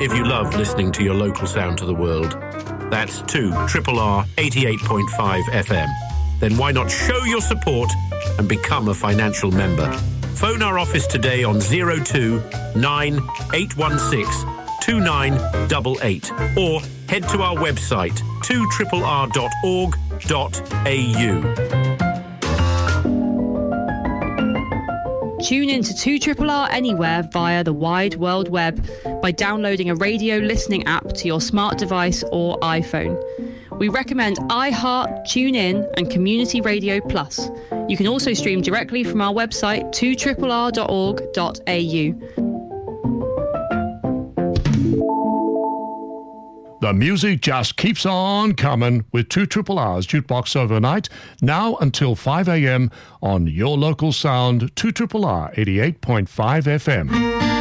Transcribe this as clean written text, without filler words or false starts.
if you love listening to your local sound to the world. That's 2RRR 88.5 FM. Then why not show your support and become a financial member? Phone our office today on 02 9816 2988 or head to our website 2RRR.org.au. Tune in to 2RRR anywhere via the wide world web by downloading a radio listening app to your smart device or iPhone. We recommend iHeart, TuneIn and Community Radio Plus. You can also stream directly from our website 2RRR.org.au. The music just keeps on coming with 2RRR's Jukebox Overnight, now until 5 a.m. on your local sound, 2RRR 88.5 FM.